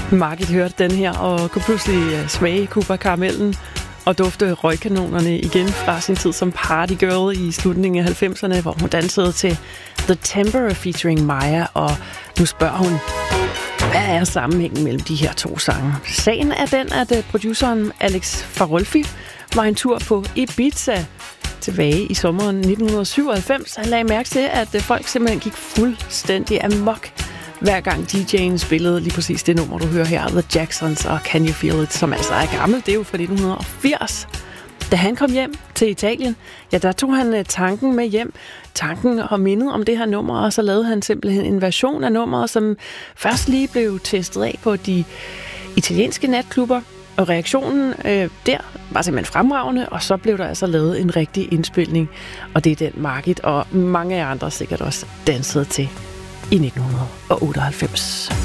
Margit hørte den her og kunne pludselig smage Cuba-karamellen og dufte røgkanonerne igen fra sin tid som partygirl i slutningen af 90'erne, hvor hun dansede til The Temper featuring Maya, og nu spørger hun, hvad er sammenhængen mellem de her to sange? Sagen er den, at produceren Alex Farolfi var en tur på Ibiza tilbage i sommeren 1997. Han lagde mærke til, at folk simpelthen gik fuldstændig amok, hver gang DJ'en spillede lige præcis det nummer, du hører her, The Jacksons og Can You Feel It, som altså er gammelt. Det er jo fra 1980. Da han kom hjem til Italien, ja, der tog han tanken med hjem, tanken og mindet om det her nummer, og så lavede han simpelthen en version af nummeret, som først lige blev testet af på de italienske natklubber, og reaktionen der var simpelthen fremragende, og så blev der altså lavet en rigtig indspilning, og det er den Margit og mange af andre sikkert også dansede til i 1998.